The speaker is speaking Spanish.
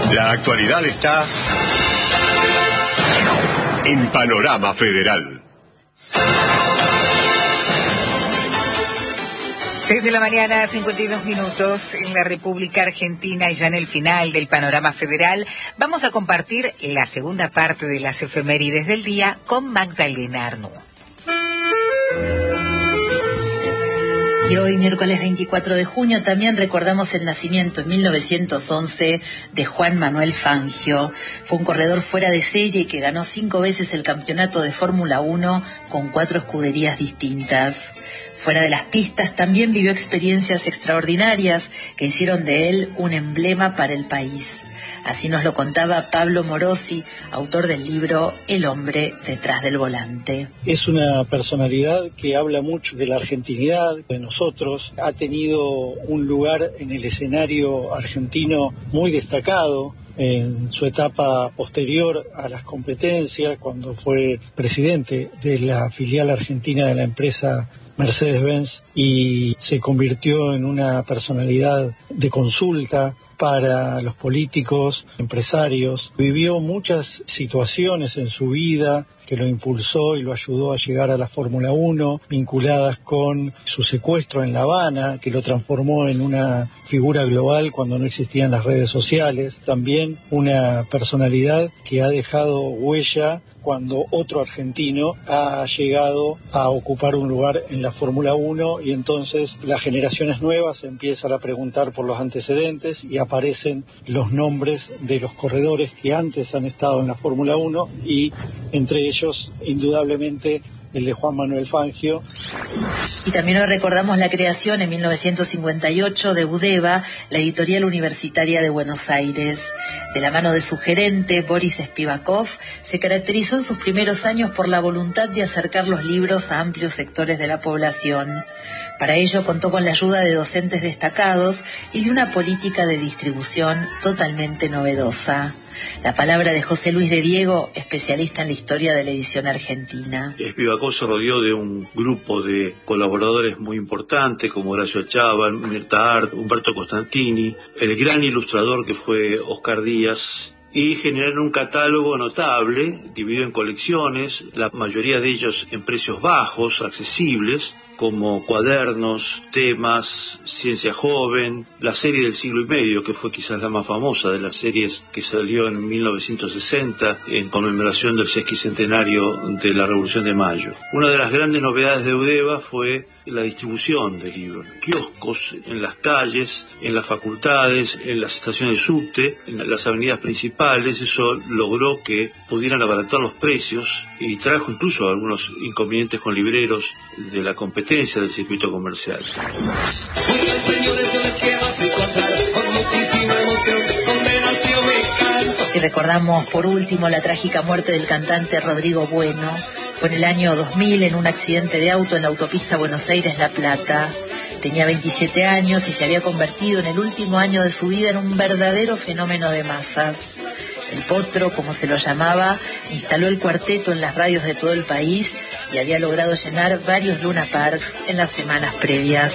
La actualidad está en Panorama Federal. 6 de la mañana, 52 minutos en la República Argentina, y ya en el final del Panorama Federal vamos a compartir la segunda parte de las efemérides del día con Magdalena Arnú. Y hoy, miércoles 24 de junio, también recordamos el nacimiento en 1911 de Juan Manuel Fangio. Fue un corredor fuera de serie que ganó 5 veces el campeonato de Fórmula 1 con 4 escuderías distintas. Fuera de las pistas también vivió experiencias extraordinarias que hicieron de él un emblema para el país. Así nos lo contaba Pablo Morosi, autor del libro El hombre detrás del volante. Es una personalidad que habla mucho de la argentinidad, de nosotros. Ha tenido un lugar en el escenario argentino muy destacado en su etapa posterior a las competencias, cuando fue presidente de la filial argentina de la empresa Mercedes-Benz, y se convirtió en una personalidad de consulta para los políticos, empresarios. Vivió muchas situaciones en su vida que lo impulsó y lo ayudó a llegar a la Fórmula 1, vinculadas con su secuestro en La Habana, que lo transformó en una figura global cuando no existían las redes sociales. También una personalidad que ha dejado huella cuando otro argentino ha llegado a ocupar un lugar en la Fórmula 1, y entonces las generaciones nuevas empiezan a preguntar por los antecedentes y aparecen los nombres de los corredores que antes han estado en la Fórmula 1, y entre ellos, indudablemente, el de Juan Manuel Fangio. Y también hoy recordamos la creación en 1958 de Budeva, la editorial universitaria de Buenos Aires. De la mano de su gerente, Boris Spivakov, se caracterizó en sus primeros años por la voluntad de acercar los libros a amplios sectores de la población. Para ello contó con la ayuda de docentes destacados y de una política de distribución totalmente novedosa. La palabra de José Luis de Diego, especialista en la historia de la edición argentina. Spivakov se rodeó de un grupo de colaboradores muy importantes como Horacio Chaban, Mirta Art, Humberto Costantini, el gran ilustrador que fue Oscar Díaz, y generaron un catálogo notable, dividido en colecciones, la mayoría de ellos en precios bajos, accesibles, como cuadernos, temas, ciencia joven, la serie del siglo y medio, que fue quizás la más famosa de las series que salió en 1960 en conmemoración del sesquicentenario de la Revolución de Mayo. Una de las grandes novedades de Budeva fue la distribución de libros, kioscos en las calles, en las facultades, en las estaciones de subte, en las avenidas principales. Eso logró que pudieran abaratar los precios y trajo incluso algunos inconvenientes con libreros de la competencia del circuito comercial. Muy bien, señores, yo les quiero así contar con muchísima emoción donde nació mi canto. Y recordamos por último la trágica muerte del cantante Rodrigo Bueno. Fue en el año 2000 en un accidente de auto en la autopista Buenos Aires-La Plata. Tenía 27 años y se había convertido en el último año de su vida en un verdadero fenómeno de masas. El Potro, como se lo llamaba, instaló el cuarteto en las radios de todo el país y había logrado llenar varios Luna Parks en las semanas previas.